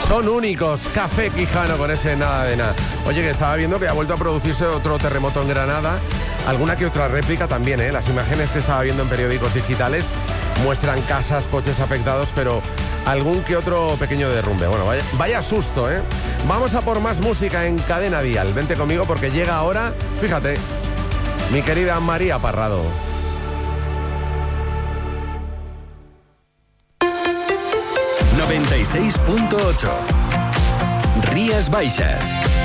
Son únicos, Café Quijano con ese nada de nada. Oye, que estaba viendo que ha vuelto a producirse otro terremoto en Granada, alguna que otra réplica también, ¿eh? Las imágenes que estaba viendo en periódicos digitales muestran casas, coches afectados, pero algún que otro pequeño derrumbe. Bueno, vaya susto, ¿eh? Vamos a por más música en Cadena Dial. Vente conmigo porque llega ahora, fíjate, mi querida María Parrado. ...96.8 Rías Baixas.